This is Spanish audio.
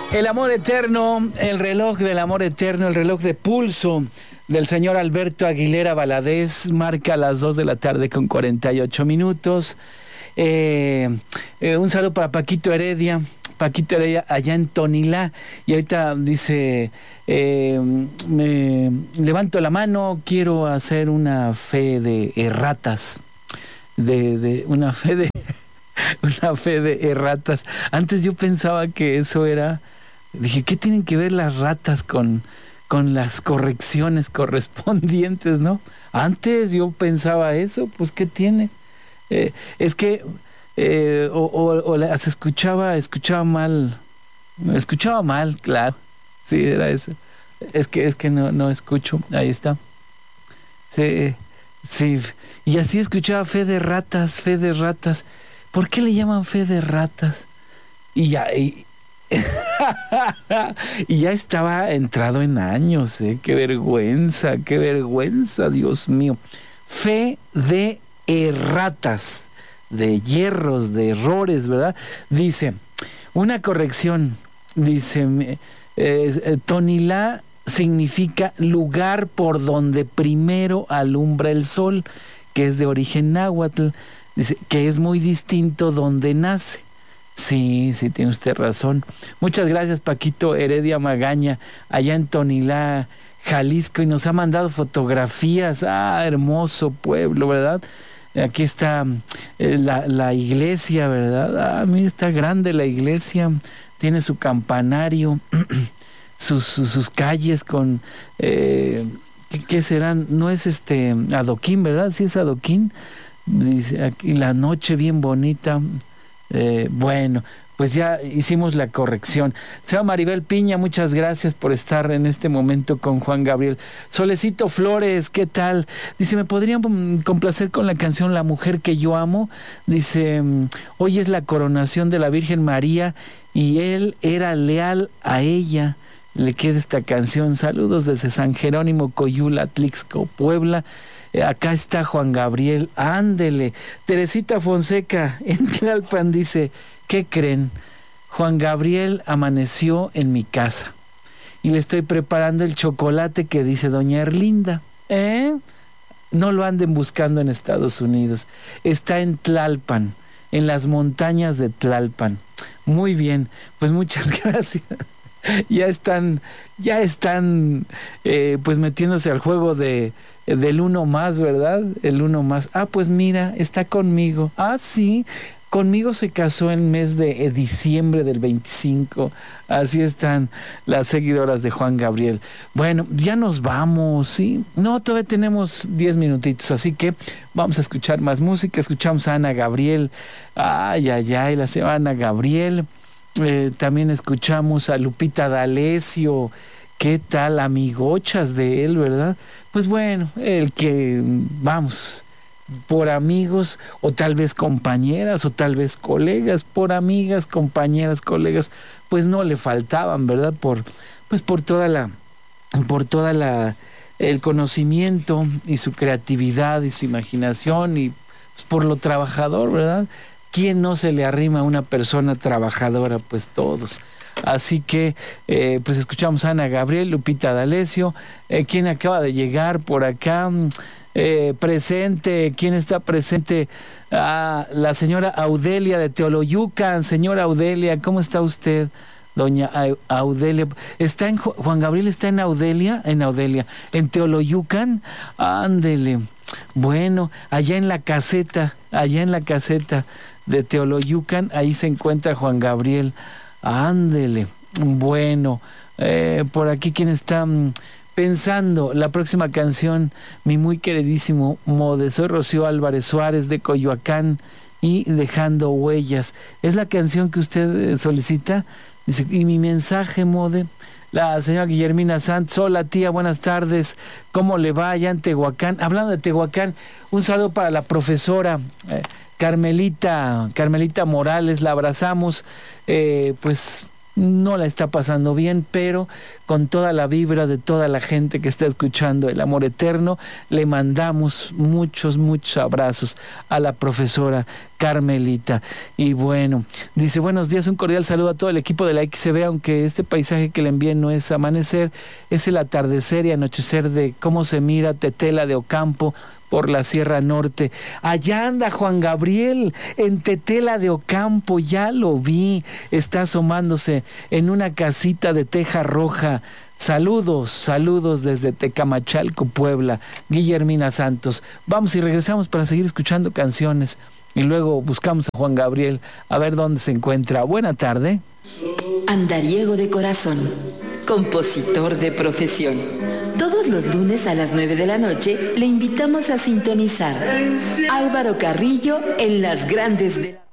El amor eterno, el reloj del amor eterno, el reloj de pulso del señor Alberto Aguilera Valadez marca las 2 de la tarde con 48 minutos. Un saludo para Paquito Heredia. Paquito Heredia allá en Tonilá. Y ahorita dice, me levanto la mano, quiero hacer una fe de erratas. Una fe de erratas. Antes yo pensaba que eso era... Dije, ¿qué tienen que ver las ratas con las correcciones correspondientes, no? Antes yo pensaba eso, pues ¿qué tiene? Es que o las escuchaba mal, claro. Sí, era eso. Es que no escucho. Ahí está. Sí, sí. Y así escuchaba fe de ratas. ¿Por qué le llaman fe de ratas? Y ya... Y ya estaba entrado en años, qué vergüenza, Dios mío. Fe de erratas, de hierros, de errores, ¿verdad? Dice, una corrección, dice, Tonilá significa lugar por donde primero alumbra el sol, que es de origen náhuatl, dice, que es muy distinto donde nace. Sí, tiene usted razón. Muchas gracias, Paquito Heredia Magaña, allá en Tonilá, Jalisco, y nos ha mandado fotografías. Hermoso pueblo, ¿verdad? Aquí está la iglesia, ¿verdad? Mira, está grande la iglesia, tiene su campanario, sus calles con... ¿qué serán? No es adoquín, ¿verdad? Sí es adoquín. Dice aquí la noche bien bonita. Bueno, pues ya hicimos la corrección. Señora Maribel Piña, muchas gracias por estar en este momento con Juan Gabriel. Solecito Flores, ¿qué tal? Dice, ¿me podrían complacer con la canción La Mujer que yo amo? Dice, hoy es la coronación de la Virgen María y él era leal a ella. Le queda esta canción. Saludos desde San Jerónimo, Coyula, Atlixco, Puebla. Acá está Juan Gabriel, ándele. Teresita Fonseca en Tlalpan dice, ¿qué creen? Juan Gabriel amaneció en mi casa y le estoy preparando el chocolate que dice doña Erlinda. No lo anden buscando en Estados Unidos. Está en Tlalpan, en las montañas de Tlalpan. Muy bien, pues muchas gracias. Ya están pues metiéndose al juego del uno más, ¿verdad? El uno más. Pues mira, está conmigo. Sí, conmigo se casó en el mes de diciembre del 25. Así están las seguidoras de Juan Gabriel. Bueno, ya nos vamos, ¿sí? No, todavía tenemos 10 minutitos, así que vamos a escuchar más música. Escuchamos a Ana Gabriel. La señora Ana Gabriel. También escuchamos a Lupita D'Alessio. ¿Qué tal? Amigochas de él, ¿verdad? Pues bueno, el que vamos por amigos o tal vez compañeras o tal vez colegas, por amigas, compañeras, colegas, pues no le faltaban, ¿verdad? Por toda el conocimiento y su creatividad y su imaginación y pues, por lo trabajador, ¿verdad? ¿Quién no se le arrima a una persona trabajadora? Pues todos. Así que, pues escuchamos a Ana Gabriel, Lupita D'Alessio. ¿Quién acaba de llegar por acá? Presente. ¿Quién está presente? La señora Audelia de Teoloyucan. Señora Audelia, ¿cómo está usted? Doña Audelia. ¿Está en Juan Gabriel está en Audelia? En Teoloyucan. Ándele. Bueno, allá en la caseta de Teoloyucan, ahí se encuentra Juan Gabriel. Ándele. Bueno, por aquí quien está pensando la próxima canción, mi muy queridísimo Mode. Soy Rocío Álvarez Suárez de Coyoacán y Dejando Huellas. ¿Es la canción que usted solicita? Dice, y mi mensaje, Mode. La señora Guillermina Santos, hola tía, buenas tardes, ¿cómo le va allá en Tehuacán? Hablando de Tehuacán, un saludo para la profesora Carmelita Morales, la abrazamos, pues no la está pasando bien, pero con toda la vibra de toda la gente que está escuchando El Amor Eterno, le mandamos muchos abrazos a la profesora Carmelita. Y bueno, dice, buenos días, un cordial saludo a todo el equipo de la XCB, aunque este paisaje que le envié no es amanecer, es el atardecer y anochecer de cómo se mira Tetela de Ocampo por la Sierra Norte. Allá anda Juan Gabriel, en Tetela de Ocampo, ya lo vi, está asomándose en una casita de teja roja. Saludos desde Tecamachalco, Puebla. Guillermina Santos. Vamos y regresamos para seguir escuchando canciones y luego buscamos a Juan Gabriel a ver dónde se encuentra. Buena tarde. Andariego de corazón, compositor de profesión. Todos los lunes a las 9 de la noche le invitamos a sintonizar Álvaro Carrillo en Las Grandes de la...